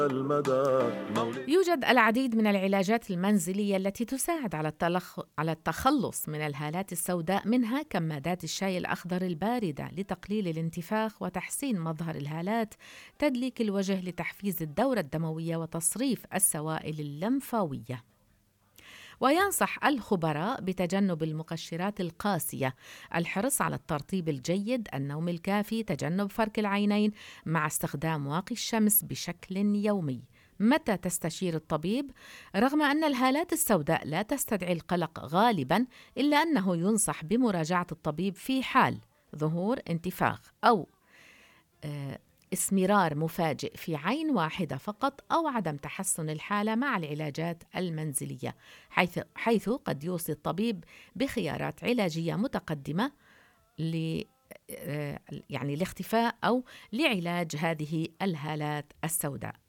المدى. يوجد العديد من العلاجات المنزلية التي تساعد على التخلص من الهالات السوداء، منها كمادات الشاي الأخضر الباردة لتقليل الانتفاخ وتحسين مظهر الهالات، تدليك الوجه لتحفيز الدورة الدموية وتصريف السوائل اللمفاوية. وينصح الخبراء بتجنب المقشرات القاسية، الحرص على الترطيب الجيد، النوم الكافي، تجنب فرك العينين مع استخدام واقي الشمس بشكل يومي. متى تستشير الطبيب؟ رغم أن الهالات السوداء لا تستدعي القلق غالباً، إلا أنه ينصح بمراجعة الطبيب في حال ظهور انتفاخ أو اسمرار مفاجئ في عين واحدة فقط، أو عدم تحسن الحالة مع العلاجات المنزلية، حيث قد يوصي الطبيب بخيارات علاجية متقدمة لاختفاء أو لعلاج هذه الهالات السوداء.